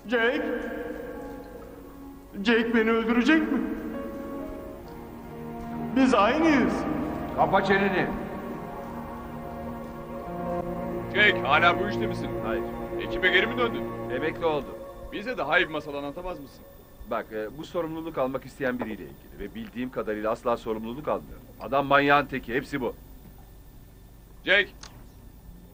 Jake? Jake beni öldürecek mi? Biz aynıyız. Kapa çeneni. Jake, hala bu işte misin? Hayır. Ekibe geri mi döndün? Emekli oldum. Bize daha iyi bir masal anlatamaz mısın? Bak bu sorumluluk almak isteyen biriyle ilgili ve bildiğim kadarıyla asla sorumluluk almıyor. Adam manyağın teki, hepsi bu. Jake,